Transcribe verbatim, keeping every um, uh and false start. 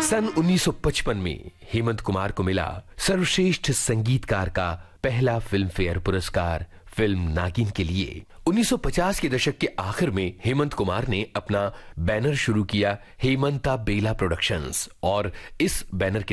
सन उन्नीस सौ पचपन में हेमंत कुमार को मिला सर्वश्रेष्ठ संगीतकार का पहला फिल्म फेयर पुरस्कार फिल्म नागिन के लिए। उन्नीस सौ पचास के दशक के आखिर में हेमंत कुमार ने अपना बैनर शुरू किया, हेमंता बेला प्रोडक्शंस, और इस बैनर के